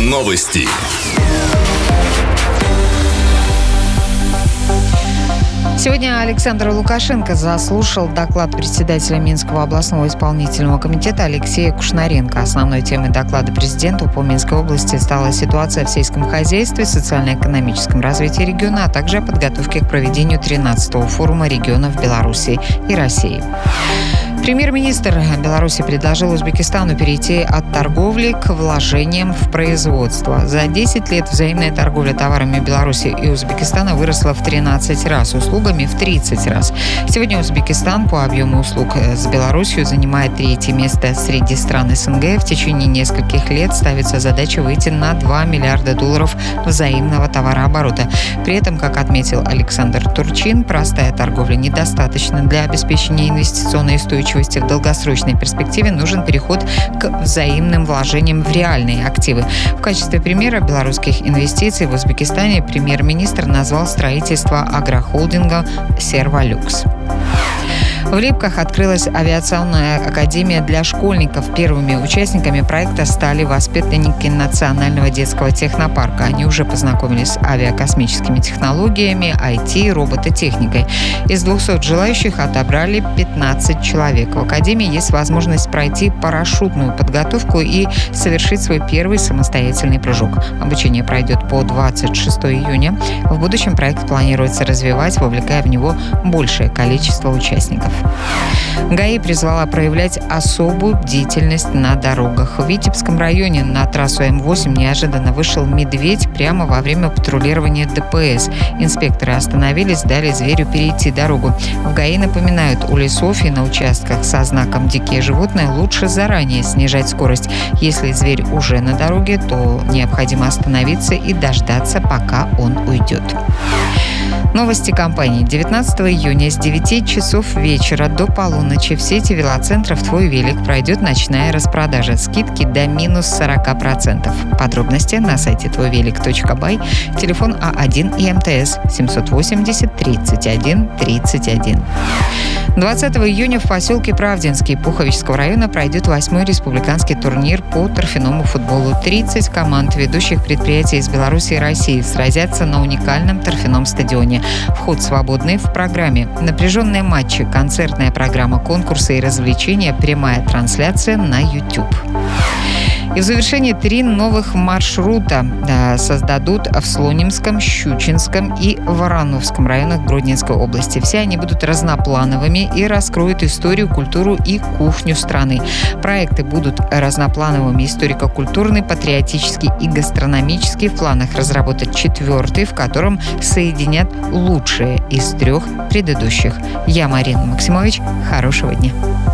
Новости. Сегодня Александр Лукашенко заслушал доклад председателя Минского областного исполнительного комитета Алексея Кушнаренко. Основной темой доклада президенту по Минской области стала ситуация в сельском хозяйстве, социально-экономическом развитии региона, а также о подготовке к проведению 13-го форума регионов Беларуси и России. Премьер-министр Беларуси предложил Узбекистану перейти от торговли к вложениям в производство. За 10 лет взаимная торговля товарами Беларуси и Узбекистана выросла в 13 раз, услугами в 30 раз. Сегодня Узбекистан по объему услуг с Беларусью занимает 3-е место среди стран СНГ. В течение нескольких лет ставится задача выйти на $2 миллиарда взаимного товарооборота. При этом, как отметил Александр Турчин, простая торговля недостаточна для обеспечения инвестиционной устойчивости. В долгосрочной перспективе нужен переход к взаимным вложениям в реальные активы. В качестве примера белорусских инвестиций в Узбекистане премьер-министр назвал строительство агрохолдинга «Серволюкс». В Липках открылась авиационная академия для школьников. Первыми участниками проекта стали воспитанники Национального детского технопарка. Они уже познакомились с авиакосмическими технологиями, IT, робототехникой. Из 200 желающих отобрали 15 человек. В академии есть возможность пройти парашютную подготовку и совершить свой первый самостоятельный прыжок. Обучение пройдет по 26 июня. В будущем проект планируется развивать, вовлекая в него большее количество участников. ГАИ призвала проявлять особую бдительность на дорогах. В Витебском районе на трассу М8 неожиданно вышел медведь прямо во время патрулирования ДПС. Инспекторы остановились, дали зверю перейти дорогу. В ГАИ напоминают, у лесов и на участках со знаком «Дикие животные» лучше заранее снижать скорость. Если зверь уже на дороге, то необходимо остановиться и дождаться, пока он уйдет. Новости компании. 19 июня с 9 часов вечера до полуночи в сети велоцентров «Твой велик» пройдет ночная распродажа. Скидки до минус 40%. Подробности на сайте твойвелик.бай, телефон А1 и МТС 780 31 31. 20 июня в поселке Правдинский Пуховичского района пройдет 8-й республиканский турнир по торфяному футболу. 30 команд ведущих предприятий из Беларуси и России сразятся на уникальном торфяном стадионе. Вход свободный в программе. Напряженные матчи, концертная программа, конкурсы и развлечения, прямая трансляция на YouTube. И в завершении 3 новых маршрута создадут в Слонимском, Щучинском и Вороновском районах Гродненской области. Все они будут разноплановыми и раскроют историю, культуру и кухню страны. Проекты будут разноплановыми: историко-культурный, патриотический и гастрономический. В планах разработать 4-й, в котором соединят лучшие из 3 предыдущих. Я Марина Максимович. Хорошего дня.